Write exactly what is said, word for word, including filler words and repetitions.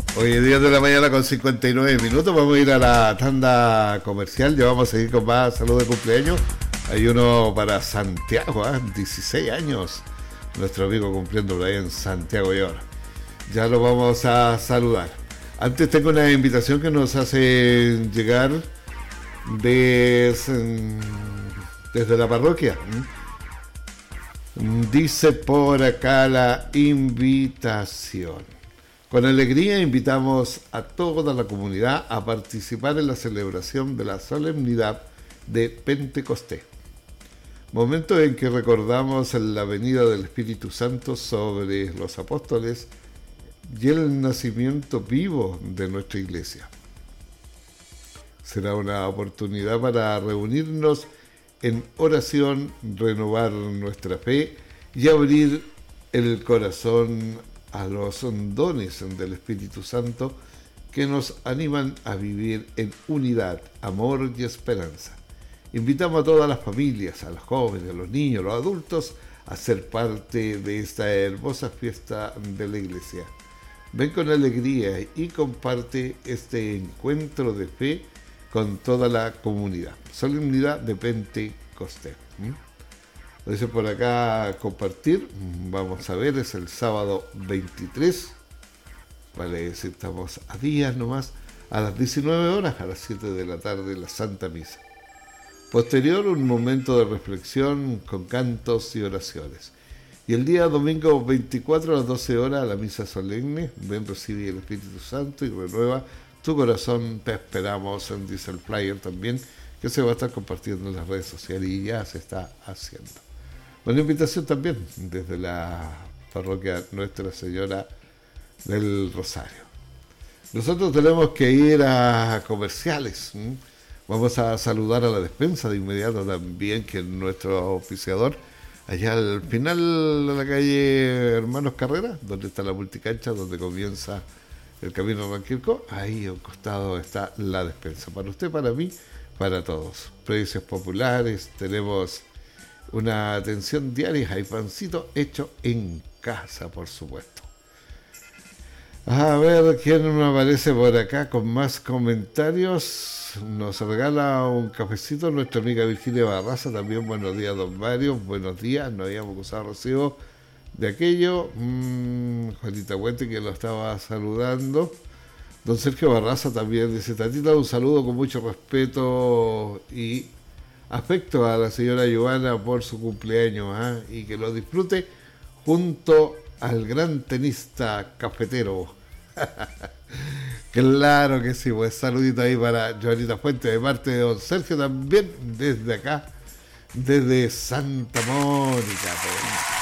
Hoy es diez de la mañana con cincuenta y nueve minutos. Vamos a ir a la tanda comercial. Ya vamos a seguir con más saludos de cumpleaños. Hay uno para Santiago, ¿eh? dieciséis años. Nuestro amigo cumpliendo ahí en Santiago y ahora. Ya lo vamos a saludar. Antes tengo una invitación que nos hace llegar desde, desde la parroquia. Dice por acá la invitación. Con alegría invitamos a toda la comunidad a participar en la celebración de la solemnidad de Pentecostés. Momento en que recordamos la venida del Espíritu Santo sobre los apóstoles y el nacimiento vivo de nuestra iglesia. Será una oportunidad para reunirnos en oración, renovar nuestra fe y abrir el corazón a los dones del Espíritu Santo que nos animan a vivir en unidad, amor y esperanza. Invitamos a todas las familias, a los jóvenes, a los niños, a los adultos a ser parte de esta hermosa fiesta de la iglesia. Ven con alegría y comparte este encuentro de fe con toda la comunidad. Solemnidad de Pentecostés. ¿Mm? Lo dice por acá compartir. Vamos a ver, es el sábado veintitrés. Vale, si estamos a días nomás. A las diecinueve horas, a las siete de la tarde, la Santa Misa. Posterior, un momento de reflexión con cantos y oraciones. Y el día domingo veinticuatro a las doce horas, la misa solemne. Ven, recibe el Espíritu Santo y renueva tu corazón. Te esperamos, dice el flyer también, que se va a estar compartiendo en las redes sociales y ya se está haciendo. Una invitación también desde la parroquia Nuestra Señora del Rosario. Nosotros tenemos que ir a comerciales. ¿m? Vamos a saludar a la despensa de inmediato también, que es nuestro oficiador, allá al final de la calle Hermanos Carrera, donde está la multicancha, donde comienza el camino a Ranquilco. Ahí a un costado está la despensa. Para usted, para mí, para todos. Precios populares, tenemos una atención diaria, hay pancito hecho en casa, por supuesto. A ver, ¿quién me aparece por acá con más comentarios? Nos regala un cafecito nuestra amiga Virginia Barraza, también buenos días, don Mario, buenos días, no habíamos usado recibo de aquello. Mm, Juanita Huente, que lo estaba saludando. Don Sergio Barraza también dice: Tatita, un saludo con mucho respeto y afecto a la señora Giovanna por su cumpleaños, ¿eh? Y que lo disfrute junto al gran tenista cafetero. Claro que sí, pues saludito ahí para Joanita Fuente de parte de don Sergio también desde acá, desde Santa Mónica. Pues.